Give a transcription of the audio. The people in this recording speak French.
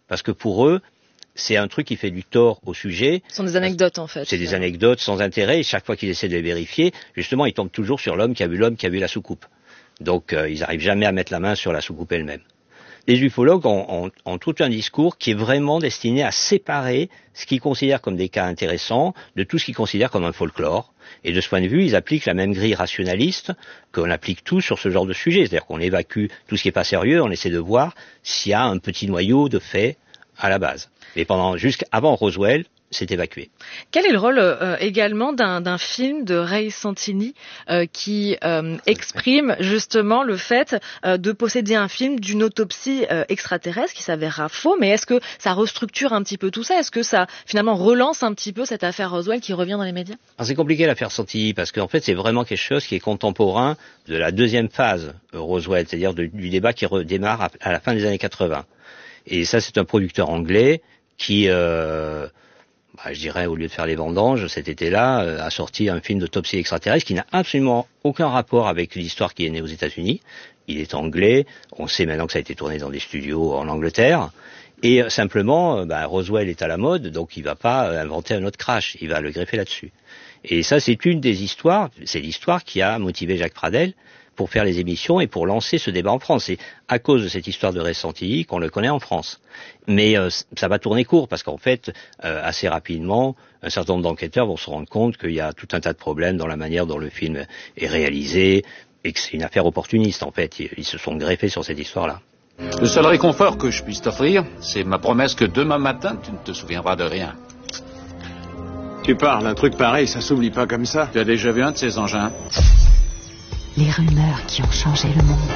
parce que pour eux, c'est un truc qui fait du tort au sujet. Ce sont des anecdotes, en fait. C'est des anecdotes sans intérêt, et chaque fois qu'ils essaient de les vérifier, justement, ils tombent toujours sur l'homme qui a vu la soucoupe. Donc, ils n'arrivent jamais à mettre la main sur la soucoupe elle-même. Les ufologues ont tout un discours qui est vraiment destiné à séparer ce qu'ils considèrent comme des cas intéressants de tout ce qu'ils considèrent comme un folklore. Et de ce point de vue, ils appliquent la même grille rationaliste qu'on applique tous sur ce genre de sujet. C'est-à-dire qu'on évacue tout ce qui n'est pas sérieux, on essaie de voir s'il y a un petit noyau de faits à la base. Et jusqu'avant Roswell, c'est évacué. Quel est le rôle également d'un film de Ray Santini qui exprime justement le fait de posséder un film d'une autopsie extraterrestre qui s'avérera faux, mais est-ce que ça restructure un petit peu tout ça? Est-ce que ça finalement relance un petit peu cette affaire Roswell qui revient dans les médias? Alors, c'est compliqué l'affaire Santini parce qu'en fait c'est vraiment quelque chose qui est contemporain de la deuxième phase Roswell, c'est-à-dire du débat qui redémarre à la fin des années 80. Et ça, c'est un producteur anglais qui, je dirais, au lieu de faire les vendanges, cet été-là, a sorti un film d'autopsie extraterrestre qui n'a absolument aucun rapport avec l'histoire qui est née aux États-Unis. Il est anglais, on sait maintenant que ça a été tourné dans des studios en Angleterre, et simplement, Roswell est à la mode, donc il va pas inventer un autre crash, il va le greffer là-dessus. Et ça, c'est une des histoires, c'est l'histoire qui a motivé Jacques Pradel pour faire les émissions et pour lancer ce débat en France. C'est à cause de cette histoire de Ray Santini qu'on le connaît en France. Mais ça va tourner court parce qu'en fait, assez rapidement, un certain nombre d'enquêteurs vont se rendre compte qu'il y a tout un tas de problèmes dans la manière dont le film est réalisé et que c'est une affaire opportuniste en fait. Ils se sont greffés sur cette histoire-là. Le seul réconfort que je puisse t'offrir, c'est ma promesse que demain matin, tu ne te souviendras de rien. Tu parles, un truc pareil, ça s'oublie pas comme ça. Tu as déjà vu un de ces engins? Les rumeurs qui ont changé le monde.